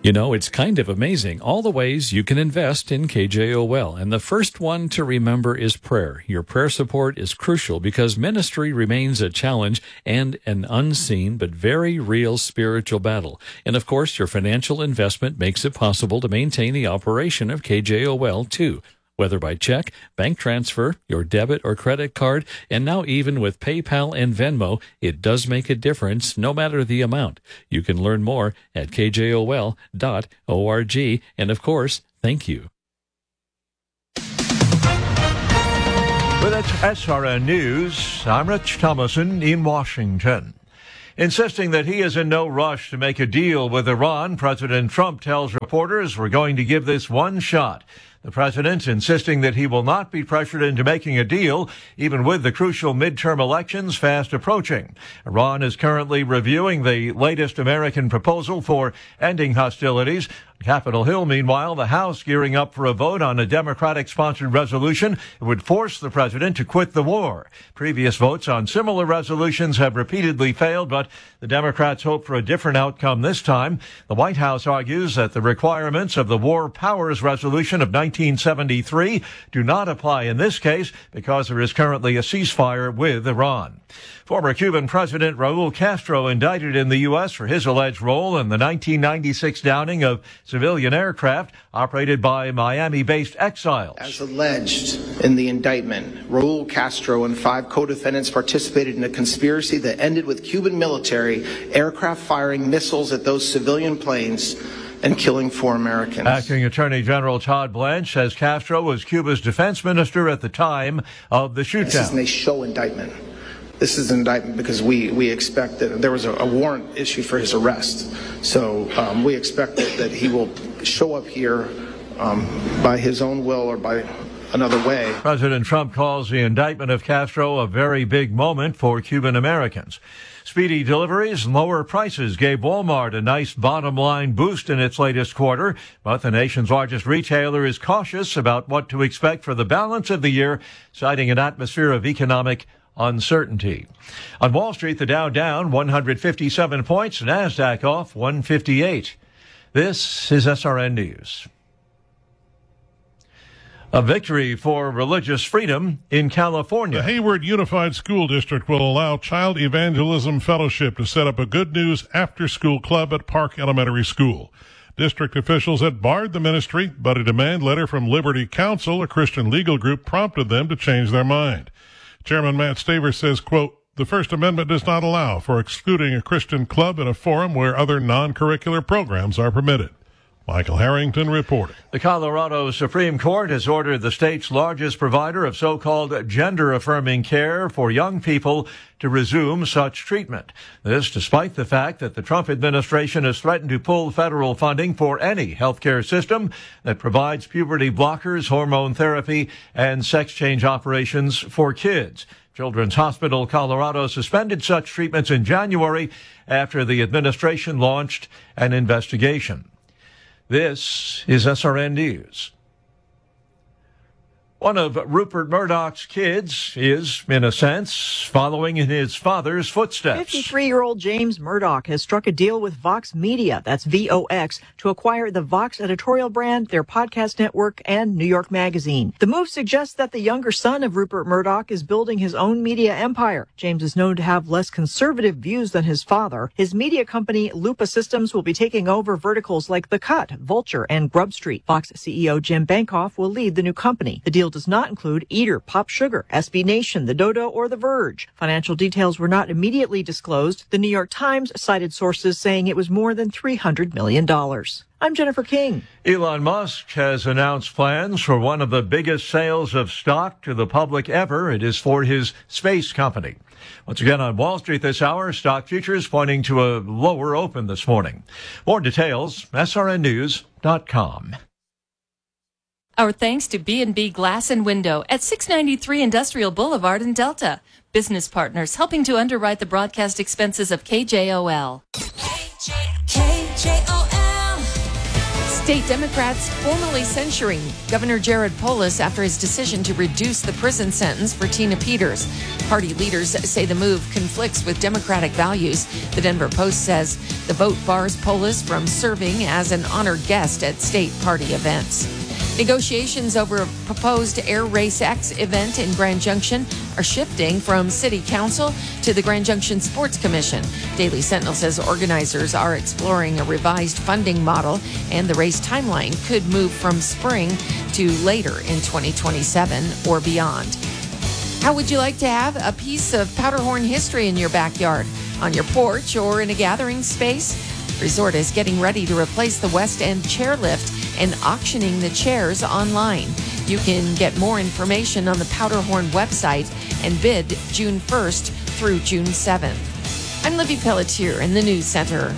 You know, it's kind of amazing all the ways you can invest in KJOL. And the first one to remember is prayer. Your prayer support is crucial because ministry remains a challenge and an unseen but very real spiritual battle. And of course, your financial investment makes it possible to maintain the operation of KJOL too. Whether by check, bank transfer, your debit or credit card, and now even with PayPal and Venmo, it does make a difference no matter the amount. You can learn more at kjol.org. And of course, thank you. With SRN News, I'm Rich Thomason in Washington. Insisting that he is in no rush to make a deal with Iran, President Trump tells reporters we're going to give this one shot. The president insisting that he will not be pressured into making a deal, even with the crucial midterm elections fast approaching. Iran is currently reviewing the latest American proposal for ending hostilities. Capitol Hill, meanwhile, the House gearing up for a vote on a Democratic-sponsored resolution that would force the president to quit the war. Previous votes on similar resolutions have repeatedly failed, but the Democrats hope for a different outcome this time. The White House argues that the requirements of the War Powers Resolution of 1973 do not apply in this case because there is currently a ceasefire with Iran. Former Cuban President Raul Castro indicted in the U.S. for his alleged role in the 1996 downing of civilian aircraft operated by Miami-based exiles. As alleged in the indictment, Raul Castro and 5 co-defendants participated in a conspiracy that ended with Cuban military aircraft firing missiles at those civilian planes and killing 4 Americans. Acting Attorney General Todd Blanche says Castro was Cuba's defense minister at the time of the shootdown. This isn't a show indictment. This is an indictment because we expect that there was a warrant issued for his arrest. So we expect that he will show up here by his own will or by another way. President Trump calls the indictment of Castro a very big moment for Cuban Americans. Speedy deliveries and lower prices gave Walmart a nice bottom line boost in its latest quarter, but the nation's largest retailer is cautious about what to expect for the balance of the year, citing an atmosphere of economic uncertainty. On Wall Street, the Dow down 157 points, NASDAQ off 158. This is SRN News. A victory for religious freedom in California. The Hayward Unified School District will allow Child Evangelism Fellowship to set up a Good News after-school club at Park Elementary School. District officials had barred the ministry, but a demand letter from Liberty Counsel, a Christian legal group, prompted them to change their mind. Chairman Matt Staver says, quote, "The First Amendment does not allow for excluding a Christian club in a forum where other non-curricular programs are permitted." Michael Harrington reporting. The Colorado Supreme Court has ordered the state's largest provider of so-called gender-affirming care for young people to resume such treatment. This despite the fact that the Trump administration has threatened to pull federal funding for any healthcare system that provides puberty blockers, hormone therapy, and sex change operations for kids. Children's Hospital Colorado suspended such treatments in January after the administration launched an investigation. This is SRN News. One of Rupert Murdoch's kids is, in a sense, following in his father's footsteps. 53-year-old James Murdoch has struck a deal with Vox Media, that's VOX, to acquire the Vox editorial brand, their podcast network, and New York Magazine. The move suggests that the younger son of Rupert Murdoch is building his own media empire. James is known to have less conservative views than his father. His media company, Lupa Systems, will be taking over verticals like The Cut, Vulture, and Grub Street. Vox CEO Jim Bankoff will lead the new company. The deal does not include Eater, Pop Sugar, SB Nation, The Dodo, or The Verge. Financial details were not immediately disclosed. The New York Times cited sources saying it was more than $300 million. I'm Jennifer King. Elon Musk has announced plans for one of the biggest sales of stock to the public ever. It is for his space company. Once again on Wall Street this hour, stock futures pointing to a lower open this morning. More details, srnnews.com. Our thanks to B&B Glass and Window at 693 Industrial Boulevard in Delta. Business partners helping to underwrite the broadcast expenses of KJOL. KJOL. State Democrats formally censuring Governor Jared Polis after his decision to reduce the prison sentence for Tina Peters. Party leaders say the move conflicts with Democratic values. The Denver Post says the vote bars Polis from serving as an honored guest at state party events. Negotiations over a proposed Air Race X event in Grand Junction are shifting from City Council to the Grand Junction Sports Commission. Daily Sentinel says organizers are exploring a revised funding model, and the race timeline could move from spring to later in 2027 or beyond. How would you like to have a piece of Powderhorn history in your backyard, on your porch, or in a gathering space? Resort is getting ready to replace the West End chairlift and auctioning the chairs online. You can get more information on the Powderhorn website and bid June 1st through June 7th. I'm Libby Pelletier in the News Center.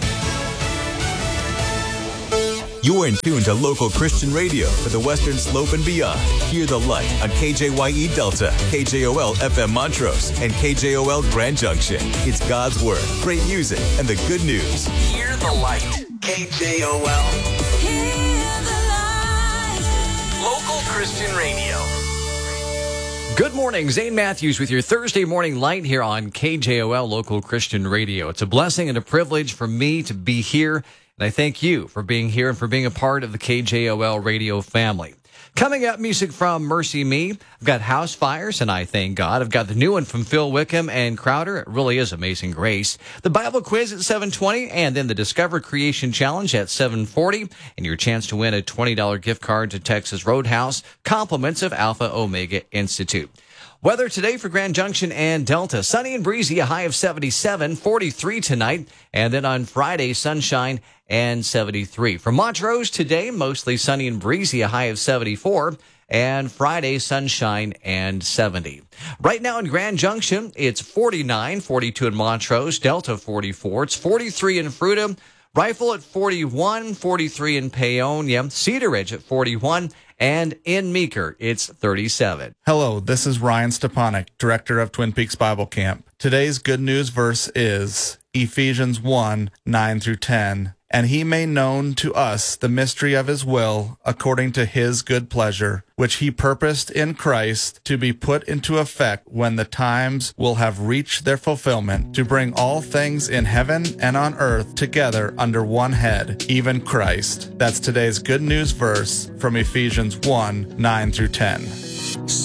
You're in tune to local Christian radio for the Western Slope and beyond. Hear the light on KJYE Delta, KJOL FM Montrose, and KJOL Grand Junction. It's God's Word, great music, and the good news. Hear the light. KJOL. Hear the light. Local Christian radio. Good morning. Zane Matthews with your Thursday morning light here on KJOL Local Christian Radio. It's a blessing and a privilege for me to be here. And I thank you for being here and for being a part of the KJOL radio family. Coming up, music from Mercy Me. I've got House Fires, and I thank God. I've got the new one from Phil Wickham and Crowder. It really is Amazing Grace. The Bible quiz at 7:20, and then the Discover Creation Challenge at 7:40, and your chance to win a $20 gift card to Texas Roadhouse, compliments of Alpha Omega Institute. Weather today for Grand Junction and Delta. Sunny and breezy, a high of 77, 43 tonight. And then on Friday, sunshine and 73. For Montrose today, mostly sunny and breezy, a high of 74. And Friday, sunshine and 70. Right now in Grand Junction, it's 49, 42 in Montrose, Delta 44. It's 43 in Fruita, Rifle at 41, 43 in Paonia, Cedar Ridge at 41, and in Meeker, it's 37. Hello, this is Ryan Stepanek, Director of Twin Peaks Bible Camp. Today's good news verse is Ephesians 1, 9 through 10. And he made known to us the mystery of his will, according to his good pleasure, which he purposed in Christ to be put into effect when the times will have reached their fulfillment, to bring all things in heaven and on earth together under one head, even Christ. That's today's good news verse from Ephesians 1, 9 through 10.